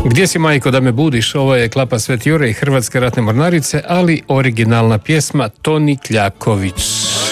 Gdje si, majko, da me budiš? Ovo je Klapa Svet Jure i Hrvatske ratne mornarice, ali originalna pjesma Toni Kljaković.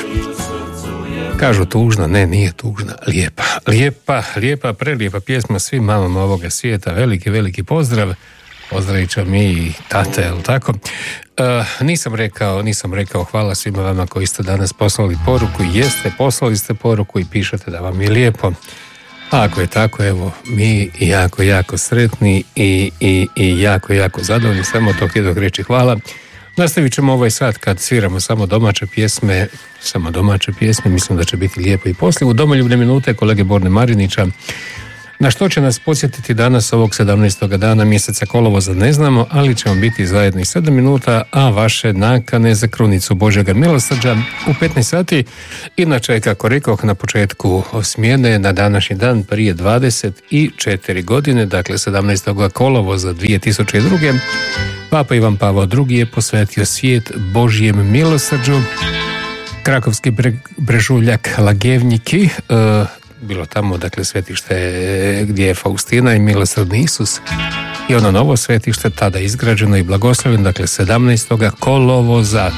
Kažu tužna, ne, nije tužna, lijepa, prelijepa pjesma svim mamama ovoga svijeta. Veliki pozdrav. Pozdravit ću mi i tate, jel tako? Nisam rekao hvala svima vama koji ste danas poslali poruku. Poslali ste poruku i pišete da vam je lijepo. A ako je tako, evo, mi jako sretni i jako zadovoljni. Samo to htjedoh reći hvala. Nastavit ćemo ovaj sat kad sviramo samo domaće pjesme, mislim da će biti lijepo i poslije. U domoljubne minute kolege Borne Marinića. Na što će nas podsjetiti danas ovog 17. dana mjeseca kolovoza ne znamo, ali ćemo biti zajedno i 7 minuta, a vaše nakane za krunicu Božjega milosrđa u 15 sati. Inače, kako rekoh na početku smjene, na današnji dan prije 24 godine, dakle 17. kolovoza 2002. Papa Ivan Pavao II je posvetio svijet Božjem milosrđu. Krakovski brežuljak Lagevniki, bilo tamo, dakle, svetište gdje je Faustina i milosrdni Isus, i ono novo svetište tada izgrađeno i blagoslovljeno, dakle 17. kolovoza,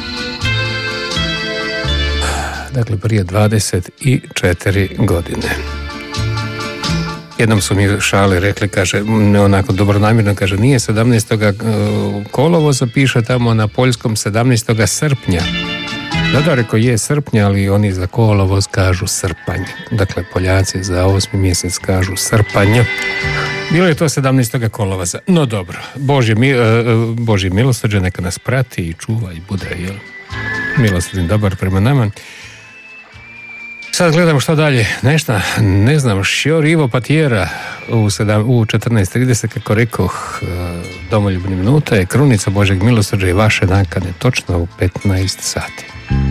dakle prije 24 godine. Jednom su mi šale rekli, kaže, onako dobronamjerno, kaže, nije 17. kolovoza, piše tamo na poljskom 17. srpnja. Da, rekao je srpnja, ali oni za kolovoz kažu srpanj. Dakle, Poljaci za 8. mjesec kažu srpanj. Bilo je to 17. kolovoza. No dobro, Božji milosrđe neka nas prati i čuva i bude, jel? Milosrdni dobar prema nama. Sad gledamo što dalje. Ne znam, Šior Ivo Patjera u 14.30, kako rekoh, domoljubne minute, krunica Božjeg milosrđa i vaše nakane, točno u 15 sati.